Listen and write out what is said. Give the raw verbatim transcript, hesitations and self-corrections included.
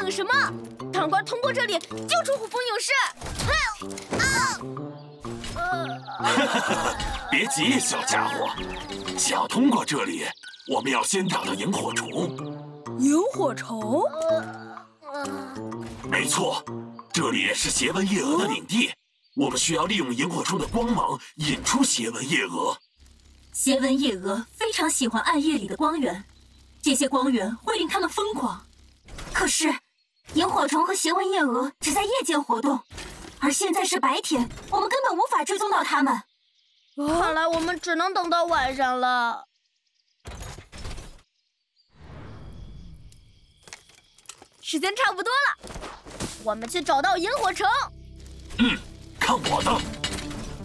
等什么？赶快通过这里救出虎风勇士！ 别急，小家伙，想要通过这里，我们要先打到萤火虫。 萤火虫？ 没错，这里是邪纹夜蛾的领地，我们需要利用萤火虫的光芒引出邪纹夜蛾。 邪纹夜蛾非常喜欢暗夜里的光源，这些光源会令它们疯狂。可是，萤火虫和邪纹夜蛾只在夜间活动，而现在是白天，我们根本无法追踪到它们。 看来我们只能等到晚上了。时间差不多了，我们去找到萤火虫。 嗯，看我的！